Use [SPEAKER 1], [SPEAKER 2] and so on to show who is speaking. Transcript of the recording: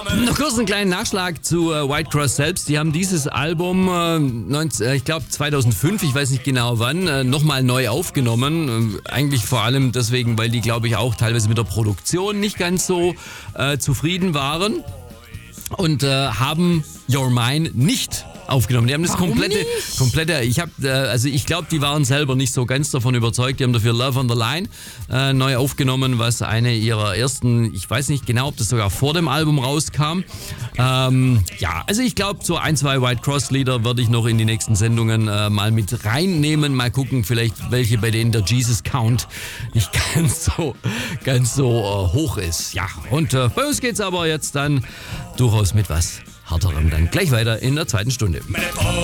[SPEAKER 1] Noch kurz einen kleinen Nachschlag zu White Cross selbst. Die haben dieses Album, ich glaube 2005, ich weiß nicht genau wann, nochmal neu aufgenommen. Eigentlich vor allem deswegen, weil die, glaube ich, auch teilweise mit der Produktion nicht ganz so zufrieden waren. Und haben Your Mine nicht aufgenommen. Die haben das komplette, ich glaube, die waren selber nicht so ganz davon überzeugt. Die haben dafür Love on the Line neu aufgenommen, was eine ihrer ersten, ich weiß nicht genau, ob das sogar vor dem Album rauskam. Also ich glaube, so 1, 2 White Cross Lieder würde ich noch in die nächsten Sendungen mal mit reinnehmen. Mal gucken, vielleicht welche, bei denen der Jesus Count nicht ganz so hoch ist. Ja, und bei uns geht's aber jetzt dann durchaus mit was Härterem dann gleich weiter in der zweiten Stunde.